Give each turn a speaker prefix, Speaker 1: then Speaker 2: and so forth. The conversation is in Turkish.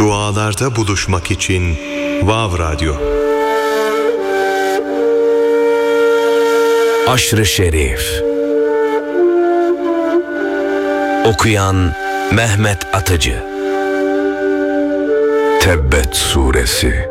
Speaker 1: Dualarda buluşmak için Vav Radyo.
Speaker 2: Aşr-ı Şerif. Okuyan Mehmet Atıcı.
Speaker 3: Tebbet Suresi